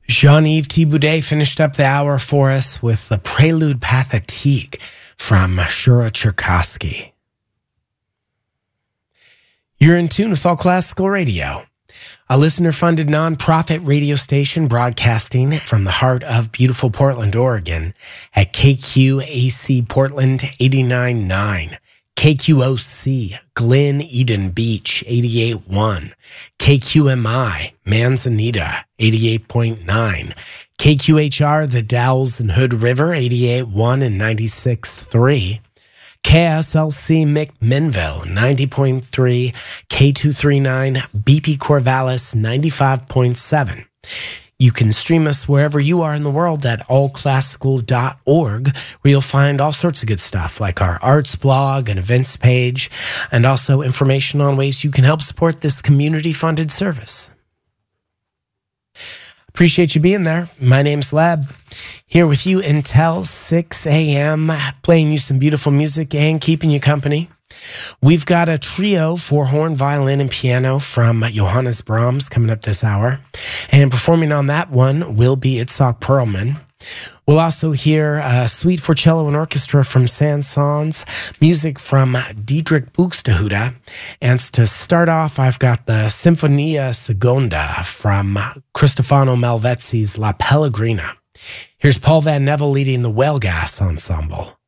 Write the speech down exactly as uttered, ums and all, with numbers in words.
Jean-Yves Thibaudet finished up the hour for us with the Prelude Pathétique from Shura Cherkassky. You're in tune with All Classical Radio, a listener-funded nonprofit radio station broadcasting from the heart of beautiful Portland, Oregon at K Q A C Portland eighty-nine point nine, K Q O C Glen Eden Beach eighty-eight point one, K Q M I Manzanita eighty-eight point nine, K Q H R The Dalles and Hood River eighty-eight point one and ninety-six point three, K S L C McMinnville ninety point three, K two thirty-nine B P Corvallis ninety-five point seven. You can stream us wherever you are in the world at all classical dot org, where you'll find all sorts of good stuff like our arts blog and events page, and also information on ways you can help support this community-funded service. Appreciate you being there. My name's Leb, here with you until six a.m., playing you some beautiful music and keeping you company. We've got a trio for horn, violin, and piano from Johannes Brahms coming up this hour. And performing on that one will be Itzhak Perlman. We'll also hear a suite for cello and orchestra from Saint-Saëns, music from Dietrich Buxtehude. And to start off, I've got the Sinfonia Seconda from Cristofano Malvezzi's La Pellegrina. Here's Paul Van Neville leading the Whale Gas Ensemble.